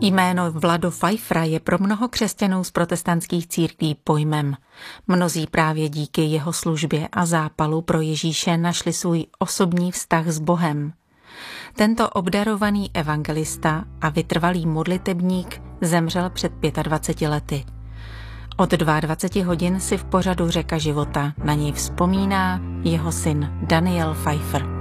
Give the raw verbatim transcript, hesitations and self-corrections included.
Jméno Vlado Pfeiffera je pro mnoho křesťanů z protestantských církví pojmem. Mnozí právě díky jeho službě a zápalu pro Ježíše našli svůj osobní vztah s Bohem. Tento obdarovaný evangelista a vytrvalý modlitebník zemřel před dvaceti pěti lety. Od dvaceti dvou hodin si v pořadu Řeka života na něj vzpomíná jeho syn Daniel Pfeiffer.